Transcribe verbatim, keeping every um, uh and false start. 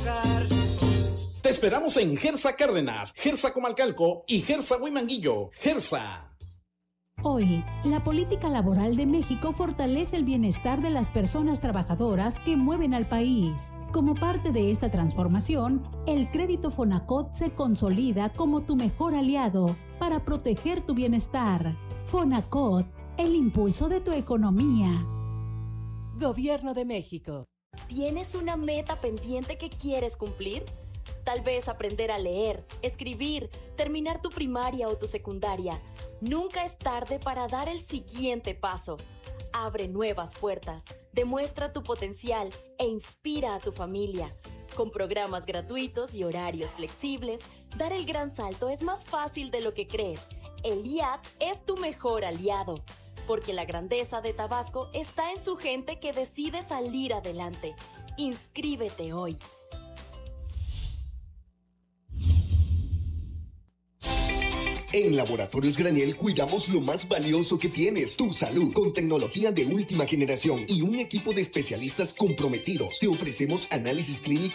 hogar. Te esperamos en Gersa Cárdenas, Gersa Comalcalco y Gersa Huimanguillo. Gersa. Hoy, la política laboral de México fortalece el bienestar de las personas trabajadoras que mueven al país. Como parte de esta transformación, el crédito Fonacot se consolida como tu mejor aliado para proteger tu bienestar. Fonacot, el impulso de tu economía. Gobierno de México. ¿Tienes una meta pendiente que quieres cumplir? Tal vez aprender a leer, escribir, terminar tu primaria o tu secundaria. Nunca es tarde para dar el siguiente paso. Abre nuevas puertas, demuestra tu potencial e inspira a tu familia. Con programas gratuitos y horarios flexibles, dar el gran salto es más fácil de lo que crees. El I A T es tu mejor aliado, porque la grandeza de Tabasco está en su gente que decide salir adelante. Inscríbete hoy. En Laboratorios Graniel cuidamos lo más valioso que tienes, tu salud. Con tecnología de última generación y un equipo de especialistas comprometidos, te ofrecemos análisis clínicos